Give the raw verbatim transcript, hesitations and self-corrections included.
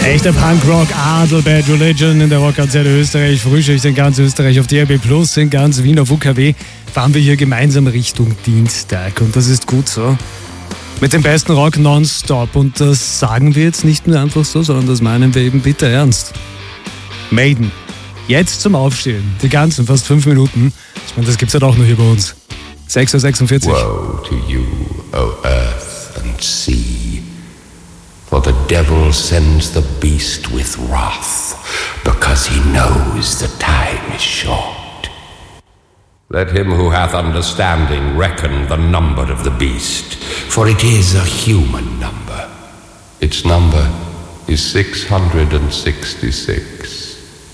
Echter Punkrock, Adel, Bad Religion in der Rockkonzert Österreich, Frühschicht in ganz Österreich auf D R B Plus, in ganz Wien auf U K W, fahren wir hier gemeinsam Richtung Dienstag und das ist gut so. Mit dem besten Rock nonstop und das sagen wir jetzt nicht nur einfach so, sondern das meinen wir eben bitter ernst. Maiden, jetzt zum Aufstehen, die ganzen fast fünf Minuten, ich meine, das gibt's ja halt auch noch hier bei uns. sechs Uhr sechsundvierzig. Woe to you, O earth and sea, for the devil sends the beast with wrath, because he knows the time is short. Let him who hath understanding reckon the number of the beast, for it is a human number. Its number is six hundred sixty-six.